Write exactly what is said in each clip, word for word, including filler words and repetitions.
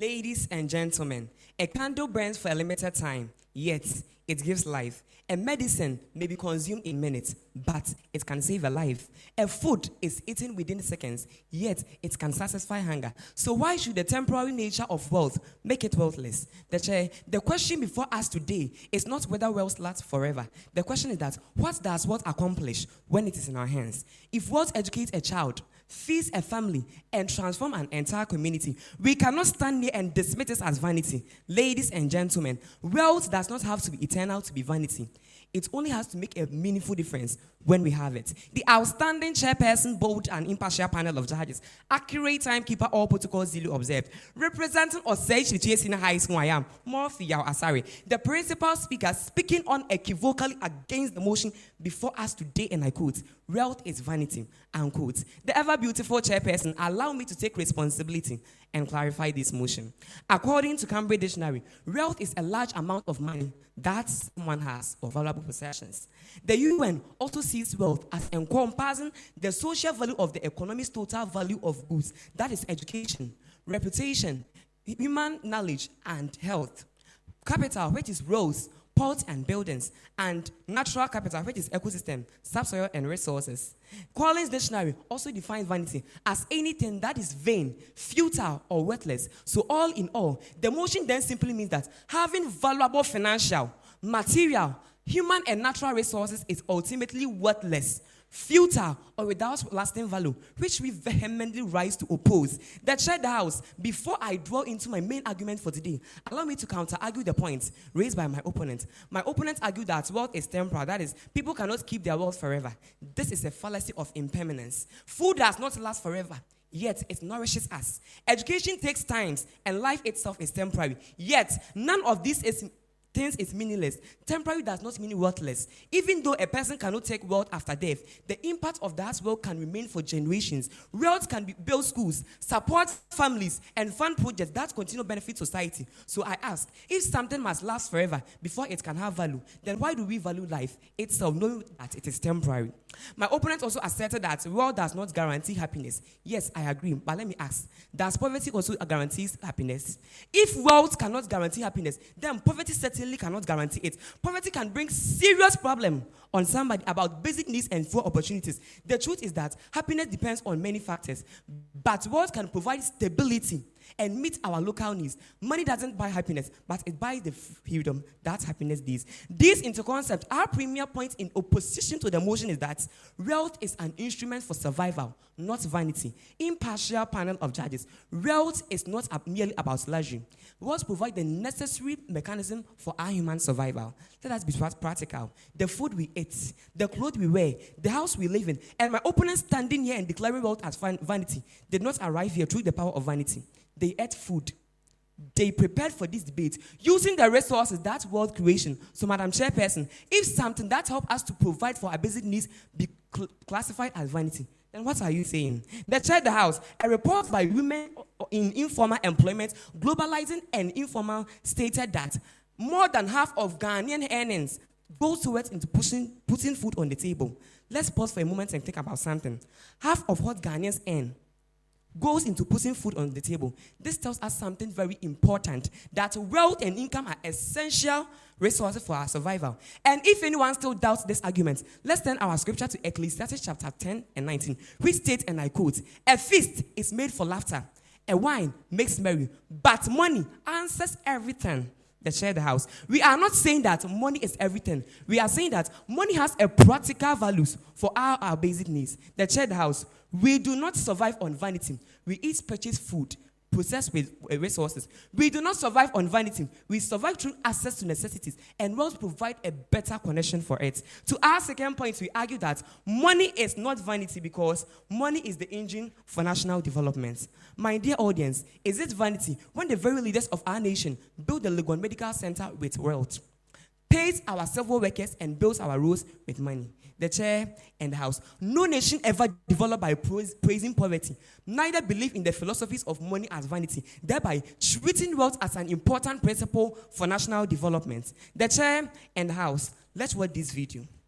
Ladies and gentlemen, a candle burns for a limited time, yet it gives life. A medicine may be consumed in minutes, but it can save a life. A food is eaten within seconds, yet it can satisfy hunger. So why should the temporary nature of wealth make it worthless? The, the question before us today is not whether wealth lasts forever. The question is that, what does wealth accomplish when it is in our hands? If wealth educates a child, feeds a family, and transform an entire community, we cannot stand here and dismiss it as vanity. Ladies and gentlemen, wealth does not have to be eternal to be vanity. It only has to make a meaningful difference when we have it. The outstanding chairperson, bold and impartial panel of judges, accurate timekeeper, all protocols duly observed, representing Osage Senior High School, I am Murphy Yao Asari, the principal speaker, speaking unequivocally against the motion before us today, and I quote, "Wealth is vanity," unquote. The ever beautiful chairperson, allow me to take responsibility and clarify this motion. According to Cambridge Dictionary, wealth is a large amount of money that someone has or valuable possessions. The U N also sees wealth as encompassing the social value of the economy's total value of goods, that is education, reputation, human knowledge, and health. Capital, which is roads, ports and buildings, and natural capital, which is ecosystem, subsoil and resources. Collins Dictionary also defines vanity as anything that is vain, futile, or worthless. So all in all, the motion then simply means that having valuable financial, material, human and natural resources is ultimately worthless, futile, or without lasting value, which we vehemently rise to oppose. The Third House, before I dwell into my main argument for today, allow me to counter-argue the points raised by my opponent. My opponent argued that wealth is temporal, that is, people cannot keep their wealth forever. This is a fallacy of impermanence. Food does not last forever, yet it nourishes us. Education takes time, and life itself is temporary, yet none of this is things is meaningless. Temporary does not mean worthless. Even though a person cannot take wealth after death, the impact of that wealth can remain for generations. Wealth can be build schools, support families, and fund projects that continue to benefit society. So I ask, if something must last forever before it can have value, then why do we value life itself, knowing that it is temporary? My opponent also asserted that wealth does not guarantee happiness. Yes, I agree, but let me ask, does poverty also guarantee happiness? If wealth cannot guarantee happiness, then poverty certainly cannot guarantee it. Poverty can bring serious problem on somebody about basic needs and full opportunities. The truth is that happiness depends on many factors, but wealth can provide stability and meet our local needs. Money doesn't buy happiness, but it buys the freedom that happiness gives. This interconcept, our premier point in opposition to the motion is that wealth is an instrument for survival, not vanity. Impartial panel of judges, wealth is not merely about luxury. Wealth provides the necessary mechanism for our human survival. Let us be practical. The food we eat, the clothes we wear, the house we live in, and my opponent standing here and declaring wealth as vanity did not arrive here through the power of vanity. They ate food. They prepared for this debate using the resources that wealth creation. So, Madam Chairperson, if something that helps us to provide for our basic needs be cl- classified as vanity, then what are you saying? The Third House, a report by Women in Informal Employment, Globalizing and Informal, stated that more than half of Ghanaian earnings goes towards into pushing, putting food on the table. Let's pause for a moment and think about something. Half of what Ghanaians earn goes into putting food on the table. This tells us something very important, that wealth and income are essential resources for our survival. And if anyone still doubts this argument, let's turn our scripture to Ecclesiastes chapter ten and nineteen, which states, and I quote, "A feast is made for laughter, a wine makes merry, but money answers everything." The Third House. We are not saying that money is everything. We are saying that money has a practical values for our, our basic needs. The Third House. We do not survive on vanity. We eat purchased food, processed with uh, resources. We do not survive on vanity. We survive through access to necessities, and wealth provide a better connection for it. To our second point, we argue that money is not vanity because money is the engine for national development. My dear audience, is it vanity when the very leaders of our nation build the Legon Medical Center with wealth, pays our civil workers, and builds our roads with money? The chair and the house. No nation ever developed by praise, praising poverty. Neither believe in the philosophies of money as vanity, thereby treating wealth as an important principle for national development. The chair and the house. Let's watch this video.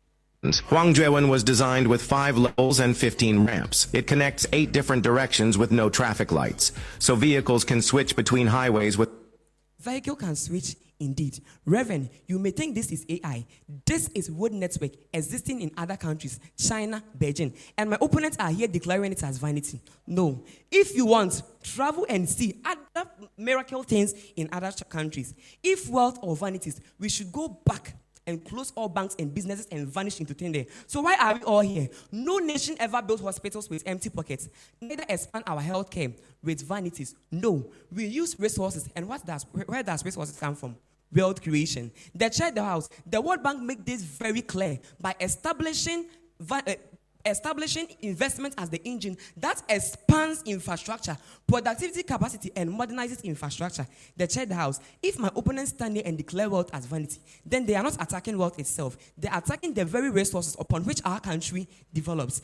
Huang Juewen was designed with five levels and fifteen ramps. It connects eight different directions with no traffic lights, so vehicles can switch between highways with... Vehicle can switch indeed. Reverend, you may think this is A I. This is road network existing in other countries, China, Beijing. And my opponents are here declaring it as vanity. No. If you want, travel and see other miracle things in other countries. If wealth or vanities, we should go back and close all banks and businesses and vanish into thin air. So why are we all here? No nation ever built hospitals with empty pockets. Neither expand our healthcare with vanities. No, we use resources. And what does where does resources come from? Wealth creation. The Church, the house. The World Bank make this very clear by establishing uh, establishing investment as the engine that expands infrastructure, productivity capacity, and modernizes infrastructure. The Church, the house. If my opponents stand here and declare wealth as vanity, then they are not attacking wealth itself. They are attacking the very resources upon which our country develops.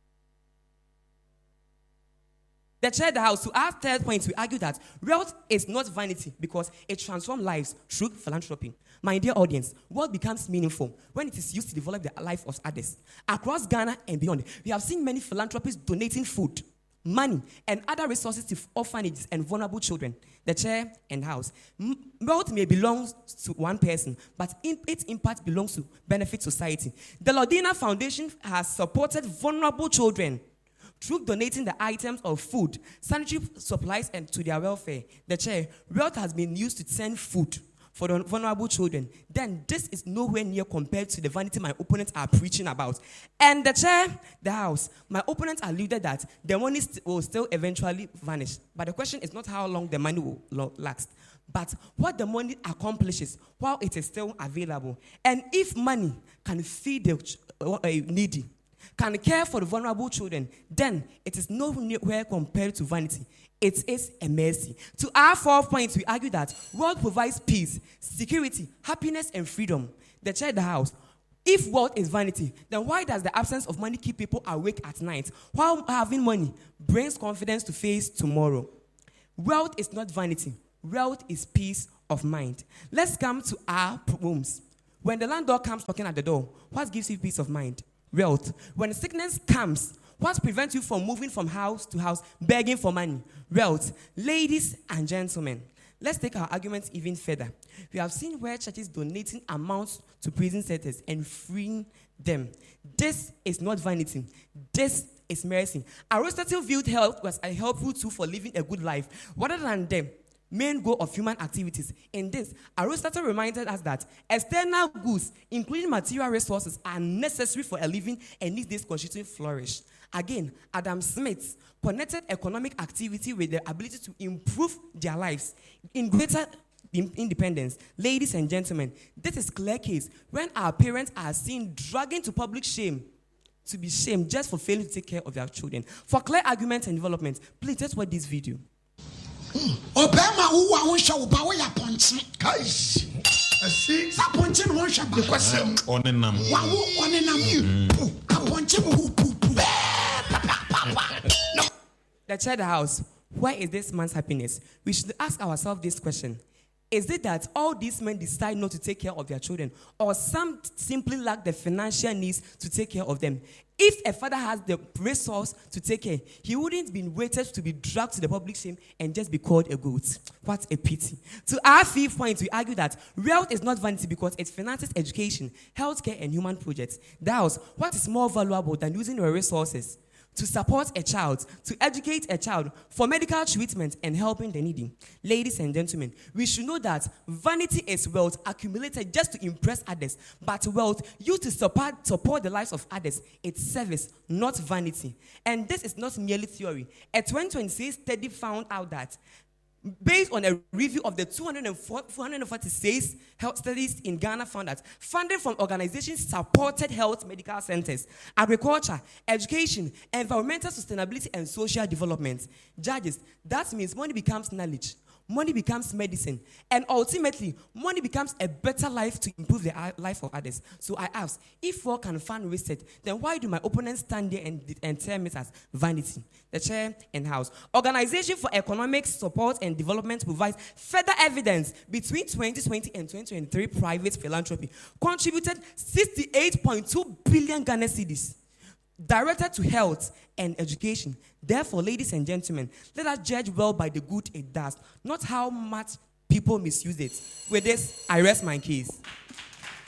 The Church, the house. To our third point, we argue that wealth is not vanity because it transforms lives through philanthropy. My dear audience, wealth becomes meaningful when it is used to develop the life of others. Across Ghana and beyond, we have seen many philanthropists donating food, money, and other resources to orphanages and vulnerable children. The Chair and house. M- wealth may belong to one person, but in, its impact belongs to benefit society. The Lodina Foundation has supported vulnerable children through donating the items of food, sanitary supplies, and to their welfare. The Chair, wealth has been used to send food for the vulnerable children. Then this is nowhere near compared to the vanity my opponents are preaching about. And the Chair, the house, my opponents alluded that the money st- will still eventually vanish. But the question is not how long the money will lo- last, but what the money accomplishes while it is still available. And if money can feed the ch- uh, needy, can care for the vulnerable children, then it is nowhere compared to vanity. It is a mercy. To our fourth point, we argue that wealth provides peace, security, happiness, and freedom. The Church, the house. If wealth is vanity, then why does the absence of money keep people awake at night, while having money brings confidence to face tomorrow? Wealth is not vanity. Wealth is peace of mind. Let's come to our rooms. When the landlord comes knocking at the door, what gives you peace of mind? Wealth. When sickness comes, what prevents you from moving from house to house, begging for money? Wealth. Ladies and gentlemen, let's take our arguments even further. We have seen where churches donating amounts to prison centers and freeing them. This is not vanity. This is mercy. Aristotle viewed health as a helpful tool for living a good life, rather than the main goal of human activities. In this, Aristotle reminded us that external goods, including material resources, are necessary for a living and need this constitute flourish. Again, Adam Smith connected economic activity with the ability to improve their lives in greater independence. Ladies and gentlemen, this is clear case when our parents are seen dragging to public shame, to be shamed just for failing to take care of their children. For clear arguments and development, please just watch this video. Obama who won't show power ya punch. Guys, I see. That punching won't show. The question on a number. Wow, on a number. A punching who poo poo. The Church, the house. Where is this man's happiness? We should ask ourselves this question. Is it that all these men decide not to take care of their children, or some simply lack the financial needs to take care of them? If a father has the resource to take care, he wouldn't be waited to be dragged to the public shame and just be called a goat. What a pity. To our fifth point, we argue that wealth is not vanity because it finances education, healthcare, and human projects. Thus, what is more valuable than using your resources to support a child, to educate a child, for medical treatment and helping the needy? Ladies and gentlemen, we should know that vanity is wealth accumulated just to impress others, but wealth used to support, support the lives of others. It's service, not vanity. And this is not merely theory. A twenty twenty-six study found out that based on a review of the two hundred forty-six health studies in Ghana, found that funding from organizations supported health medical centers, agriculture, education, environmental sustainability, and social development. Judges, that means money becomes knowledge. money becomes medicine. And ultimately, money becomes a better life to improve the life of others. So I ask, if war can fund research, then why do my opponents stand there and, and term it as vanity? The chair in house. Organization for Economic Support and Development provides further evidence between twenty twenty and twenty twenty-three private philanthropy contributed sixty-eight point two billion Ghana cedis directed to health and education. Therefore, ladies and gentlemen, let us judge well by the good it does, not how much people misuse it. With this, I rest my case.